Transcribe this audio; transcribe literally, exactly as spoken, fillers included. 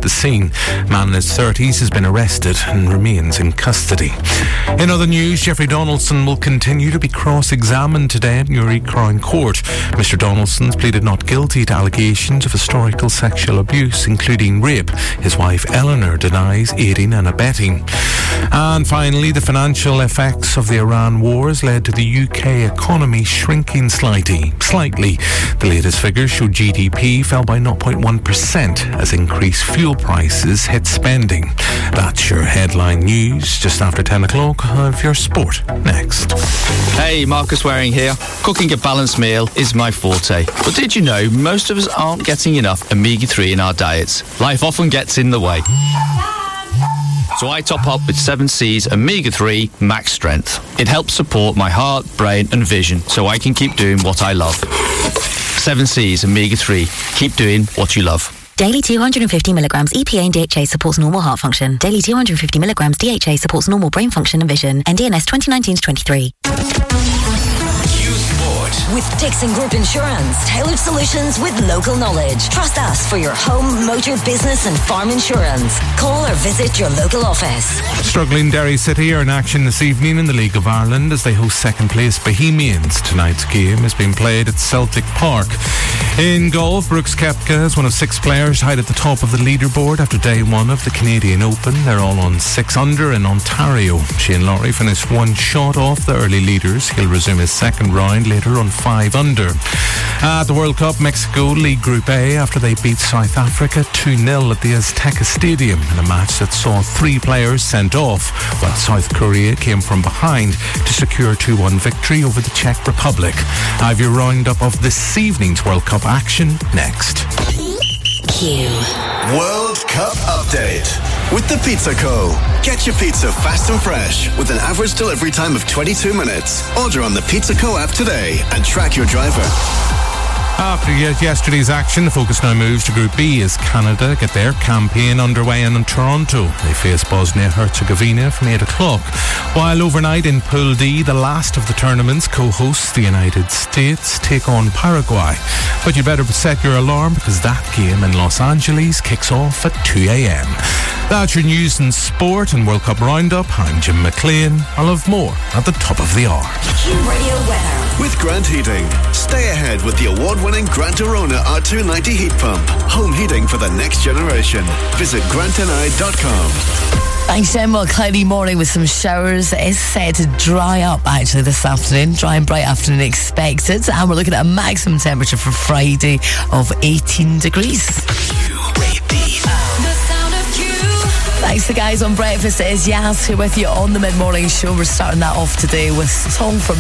the scene. A man in his thirties has been arrested and remains in custody. In other news, Jeffrey Donaldson will continue to be cross-examined today at Newry Crown Court. Mister Donaldson's pleaded not guilty to allegations of historical sexual abuse, including rape. His wife Eleanor denies aiding and abetting. And finally, the financial effects of the Iran wars led to the U K economy shrinking slightly. Slightly. The latest figures show G D P fell by zero point one percent as increased fuel prices hit spending. That's your headline news. Just after ten o'clock, have your sport next. Hey, Marcus Waring here. Cooking a balanced meal is my forte. But did you know most of us aren't getting enough omega three in our diets? Life often gets in the way. So I top up with seven C's omega three Max Strength. It helps support my heart, brain and vision so I can keep doing what I love. seven C's omega three. Keep doing what you love. Daily two hundred fifty milligrams E P A and D H A supports normal heart function. Daily two hundred fifty milligrams D H A supports normal brain function and vision. N D N S twenty nineteen to twenty-three. With Dixon Group Insurance, tailored solutions with local knowledge. Trust us for your home, motor, business and farm insurance. Call or visit your local office. Struggling Derry City are in action this evening in the League of Ireland as they host second place Bohemians. Tonight's game is being played at Celtic Park. In golf, Brooks Koepka is one of six players tied at the top of the leaderboard after day one of the Canadian Open. They're all on six under in Ontario. Shane Lowry finished one shot off the early leaders. He'll resume his second round later on five under. At the World Cup, Mexico lead Group A after they beat South Africa two nil at the Azteca Stadium in a match that saw three players sent off, while South Korea came from behind to secure a two one victory over the Czech Republic. I have your roundup of this evening's World Cup action next. Q. World Cup update with the Pizza Co. Get your pizza fast and fresh with an average delivery time of twenty-two minutes. Order on the Pizza Co app today and track your driver. After yesterday's action, the focus now moves to Group B as Canada get their campaign underway in Toronto. They face Bosnia-Herzegovina from eight o'clock. While overnight in Pool D, the last of the tournament's co-hosts, the United States, take on Paraguay. But you better set your alarm because that game in Los Angeles kicks off at two a.m. That's your news and sport and World Cup roundup. I'm Jim McLean. I'll have more at the top of the hour. Q Radio weather. With Grant Heating. Stay ahead with the award-winning Grant Arona R two ninety heat pump. Home heating for the next generation. Visit grant n i dot com. Thanks, Jen. Well, cloudy morning with some showers. It's set to dry up actually this afternoon. Dry and bright afternoon expected. And we're looking at a maximum temperature for Friday of eighteen degrees. Thanks to the guys on breakfast. It is Yaz here with you on the mid-morning show. We're starting that off today with a song from